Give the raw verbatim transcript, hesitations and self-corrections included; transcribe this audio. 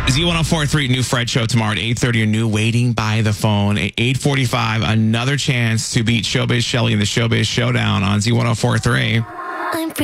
Z one oh four point three New Fred Show tomorrow at eight thirty. A new Waiting by the Phone. At eight forty-five, another chance to beat Showbiz Shelly in the Showbiz Showdown on Z one oh four point three.